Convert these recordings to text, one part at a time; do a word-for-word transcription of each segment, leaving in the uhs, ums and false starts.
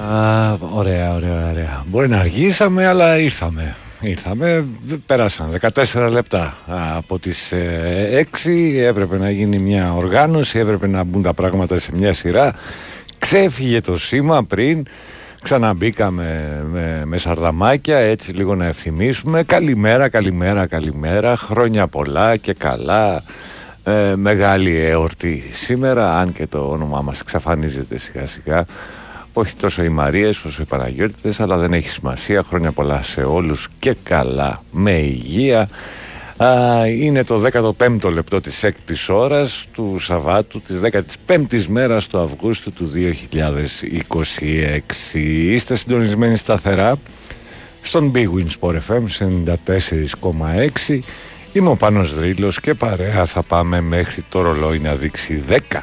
Α, ωραία, ωραία, ωραία. Μπορεί να αργήσαμε, αλλά ήρθαμε. Ήρθαμε, πέρασαν δεκατέσσερα λεπτά από τις έξι. Έπρεπε να γίνει μια οργάνωση, έπρεπε να μπουν τα πράγματα σε μια σειρά. Ξέφυγε το σήμα πριν. Ξαναμπήκαμε με, με σαρδαμάκια, έτσι λίγο να ευθυμίσουμε. Καλημέρα, καλημέρα, καλημέρα. Χρόνια πολλά και καλά. Ε, μεγάλη εορτή σήμερα, αν και το όνομά μας εξαφανίζεται σιγά σιγά. Όχι τόσο οι Μαρίες όσο οι Παναγιώτητες, αλλά δεν έχει σημασία. Χρόνια πολλά σε όλους και καλά με υγεία. Α, είναι το δέκατο πέμπτο λεπτό της έκτης ώρας του Σαββάτου της δέκατη πέμπτη μέρας του Αυγούστου του δύο χιλιάδες είκοσι έξι. Είστε συντονισμένοι σταθερά στον Big Win Sport εφ εμ ενενήντα τέσσερα κόμμα έξι. Είμαι ο Πάνος Δρύλος και παρέα θα πάμε μέχρι το ρολόι να δείξει δέκα.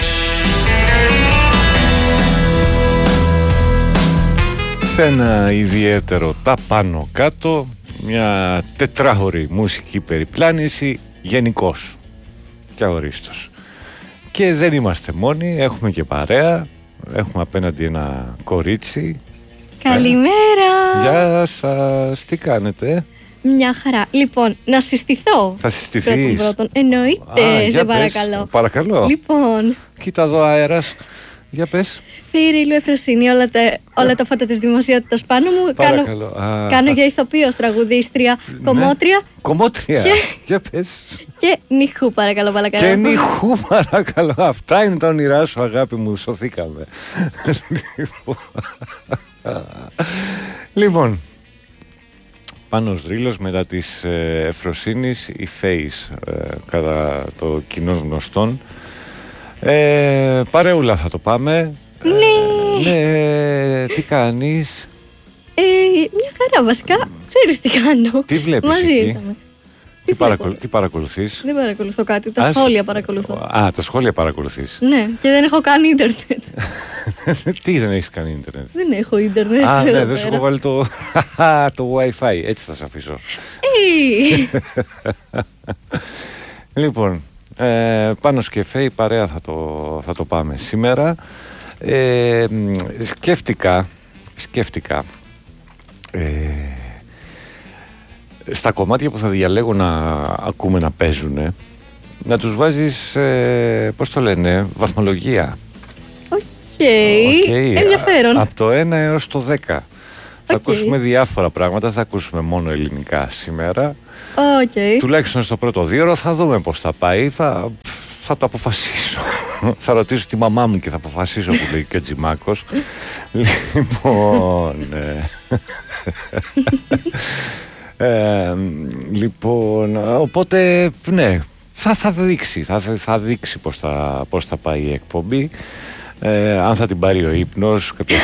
Σε ένα ιδιαίτερο τα πάνω κάτω, μια τετράωρη μουσική περιπλάνηση γενικώς και αορίστος. Και δεν είμαστε μόνοι, έχουμε και παρέα, έχουμε απέναντι ένα κορίτσι. Καλημέρα! Γεια σας, τι κάνετε? Μια χαρά. Λοιπόν, να συστηθώ. Θα συστηθείς? Πρώτον, πρώτον. Εννοείται, Α, σε παρακαλώ. Πες, παρακαλώ. Λοιπόν. Κοίτα εδώ αέρας. Για πες. Θηρήλου Εφροσύνη, όλα τα, όλα τα φώτα της δημοσιότητας πάνω μου. Παρακαλώ. Κάνω, Α, κάνω α, για ηθοποιός, τραγουδίστρια, ναι. κομμότρια. Κομμότρια. Και... Για πες. Και νυχού, παρακαλώ, παρακαλώ. Και νυχού, παρακαλώ. Αυτά είναι τα όνειρά σου, αγάπη μου. Σωθήκαμε. Λοιπόν, Πάνος Δρύλος, μετά της ε, Εφροσύνης, η Face, ε, κατά το κοινός γνωστόν. Ε, παρεούλα θα το πάμε. Ναι. Ε, ναι, τι κάνεις? Ε, μια χαρά, βασικά. Ξέρεις τι κάνω? Τι βλέπεις Μαζί εκεί? ήρθαμε. Τι, Τι, παρακολου, τι παρακολουθείς? Δεν παρακολουθώ κάτι, τα Ας... σχόλια παρακολουθώ. Α, τα σχόλια παρακολουθείς. Ναι, και δεν έχω καν ίντερνετ. Τι, δεν έχεις καν ίντερνετ? Δεν έχω ίντερνετ. Α, ναι, εδώ δεν σου πέρα. έχω βάλει το, το Wi-Fi. Έτσι θα σε αφήσω. Ε, Λοιπόν, ε, πάνω σκεφέ, παρέα θα το, θα το πάμε σήμερα. Ε, σκέφτηκα, σκέφτηκα ε, στα κομμάτια που θα διαλέγω να ακούμε να παίζουνε, να τους βάζεις, ε, πώς το λένε, βαθμολογία. Οκ, Okay. ενδιαφέρον. Από το ένα έως το δέκα. Θα Okay. ακούσουμε διάφορα πράγματα, θα ακούσουμε μόνο ελληνικά σήμερα. Okay. Τουλάχιστον στο πρώτο δύο θα δούμε πώς θα πάει, θα, θα το αποφασίσω. Θα ρωτήσω τη μαμά μου και θα αποφασίσω, που λέει και ο Τζιμάκος. Λοιπόν... Ε, ε, λοιπόν, οπότε, ναι, θα, θα δείξει, θα, θα δείξει πώς θα, πώς θα πάει η εκπομπή. Ε, αν θα την πάρει ο ύπνος κάποια...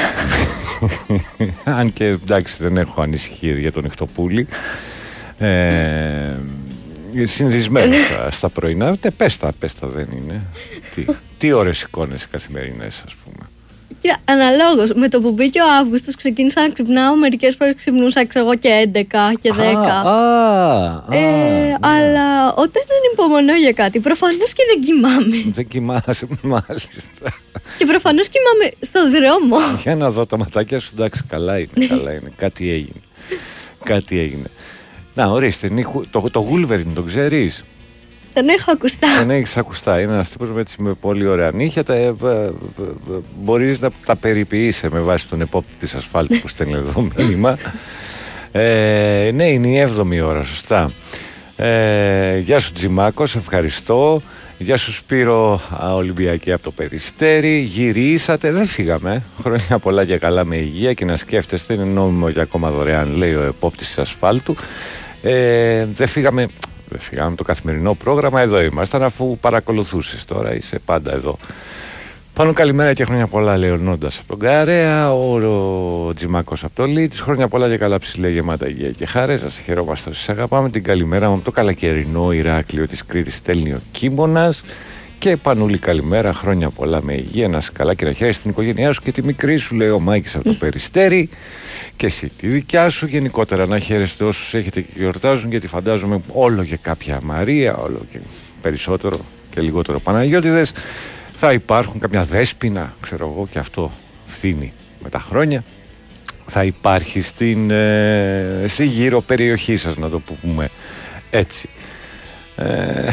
Αν και εντάξει δεν έχω ανησυχίες για τον Νυχτοπούλη. ε, Συνδυσμένος στα πρωινά. Τε, πες τα, πες τα, δεν είναι. Τι, τι ώρες εικόνες καθημερινές, ας πούμε? Κοίτα, αναλόγως, με το που μπήκε ο Αύγουστος ξεκίνησα να ξυπνάω, μερικές φορές ξυπνούσα ξέρω και έντεκα και δέκα. Α, α, ε, ναι. Αλλά όταν ανυπομονώ για κάτι, προφανώς και δεν κοιμάμαι. Δεν κοιμάσαι, μάλιστα. Και προφανώς κοιμάμαι στο δρόμο. Για να δω τα ματάκια σου, εντάξει, καλά είναι, καλά είναι. Κάτι έγινε. Κάτι έγινε. Να, ορίστε, το, το Wolverine, το ξέρεις? Δεν έχω ακουστά. Δεν έχεις ακουστά. Είναι ένας τύπος με, με πολύ ωραία νύχια. Τα, ε, ε, ε, μπορείς να τα περιποιείσαι με βάση τον επόπτη της ασφάλτου που στέλνει εδώ μήνυμα. Ε, ναι, είναι η έβδομη ώρα, σωστά. Ε, γεια σου Τζιμάκο, σε ευχαριστώ. Γεια σου Σπύρο, Ολυμπιακή από το Περιστέρι. Γυρίσατε, δεν φύγαμε. Χρόνια πολλά και καλά με υγεία και να σκέφτεστε, είναι νόμιμο και ακόμα δωρεάν, λέει ο επόπτης της ασφάλτου. Ε, δεν φύγαμε. Δεν φύγαμε το καθημερινό πρόγραμμα, εδώ ήμασταν, αφού παρακολουθούσες τώρα, είσαι πάντα εδώ. Πάνω καλημέρα και χρόνια πολλά, Λεωνώντας από τον Καρέα, ο, ο Τζιμάκος από το Λίτς. Χρόνια πολλά και καλά ψηλέ, γεμάτα υγεία και χάρες. Σας χαιρόμαστε όσοι αγαπάμε. Την καλημέρα μου από το καλακαιρινό Ηράκλειο της Κρήτης στέλνει ο Κίμωνας. Και Πανούλη, καλημέρα, χρόνια πολλά με υγεία, να είσαι καλά και να χαίρεσαι την οικογένειά σου και τη μικρή σου, λέει ο Μάκης από το Περιστέρι. Και εσύ τη δικιά σου, γενικότερα να χαίρεστε όσους έχετε και γιορτάζουν, γιατί φαντάζομαι όλο και κάποια Μαρία, όλο και περισσότερο και λιγότερο Παναγιώτιδες. Θα υπάρχουν καμιά Δέσποινα, ξέρω εγώ, και αυτό φθήνει. με τα χρόνια θα υπάρχει στην, ε, στη γύρω περιοχή σας, να το πούμε έτσι. Ε,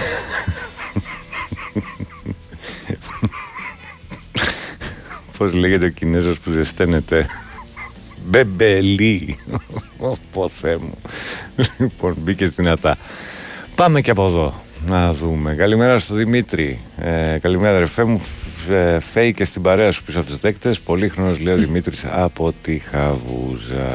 πώς λέγεται ο Κινέζος που ζεσταίνεται? Μπεμπελί. Πω Θεέ μου. Λοιπόν, μπήκε δυνατά. Πάμε και από εδώ να δούμε. Καλημέρα στο Δημήτρη. ε, Καλημέρα ρεφέ μου. ε, Φέι και στην παρέα σου πίσω από τους δέκτες. Πολύχρονος, λέει ο Δημήτρης από τη Χαβούζα.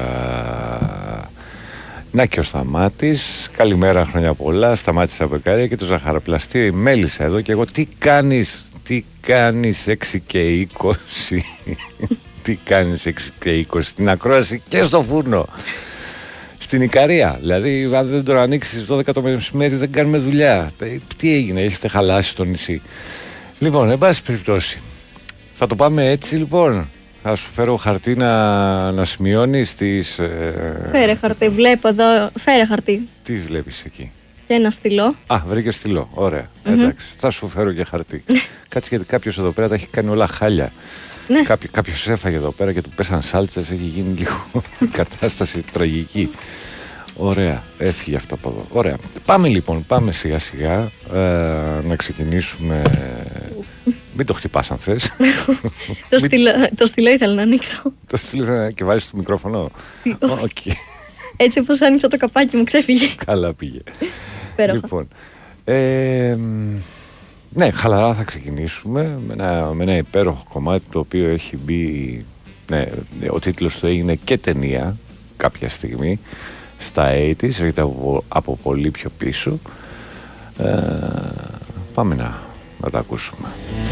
Να και ο Σταμάτης. Καλημέρα, χρόνια πολλά. Σταμάτης από Εκάρια και το ζαχαροπλαστείο η Μέλισσα εδώ. Και εγώ, τι κάνεις? Τι κάνεις έξι και είκοσι? Τι κάνεις έξι και είκοσι στην ακρόαση και στο φούρνο? Στην Ικαρία. Δηλαδή, αν δεν τον ανοίξεις δώδεκα το μεσημέρι, δεν κάνουμε δουλειά. Τι έγινε, έχετε χαλάσει το νησί? Λοιπόν, εν πάση περιπτώσει, θα το πάμε έτσι λοιπόν. Θα σου φέρω χαρτί να, να σημειώνεις τις... Ε... Φέρε χαρτί, βλέπω εδώ. Φέρε χαρτί. Τι βλέπεις εκεί? Και ένα στυλό. Α, βρήκε στυλό. Ωραία. Mm-hmm. Εντάξει. Θα σου φέρω και χαρτί. Κάτσε, γιατί κάποιος εδώ πέρα τα έχει κάνει όλα χάλια. Ναι. Κάποιο, κάποιος έφαγε εδώ πέρα και του πέσαν σάλτσες. Έχει γίνει λίγο κατάσταση τραγική. Ωραία. Έφυγε αυτό από εδώ. Ωραία. Πάμε λοιπόν. Πάμε σιγά σιγά ε, να ξεκινήσουμε. Μην το χτυπάς αν θες. το, στυλό, το στυλό ήθελα να ανοίξω. Το στυλό ήθελα να... και βάζεις το μικρόφωνο. Okay. Έτσι όπως άνοιξα το καπάκι μου ξέφυγε. Καλά πήγε. Πέροχα. Λοιπόν, ε, ναι, χαλαρά θα ξεκινήσουμε με ένα, με ένα υπέροχο κομμάτι το οποίο έχει μπει, ναι, ο τίτλος του έγινε και ταινία κάποια στιγμή στα ογδόντα, έρχεται από, από πολύ πιο πίσω. ε, Πάμε να, να τα ακούσουμε.